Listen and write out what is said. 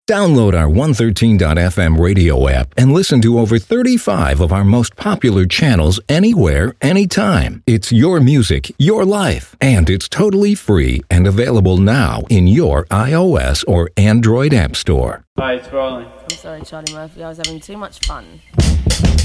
Download our 113.fm radio app and listen to over 35 of our most popular channels anywhere, anytime. It's your music, your life, and it's totally free and available now in your iOS or Android app store. Hi, it's Rolling. I'm sorry, Charlie Murphy. I was having too much fun.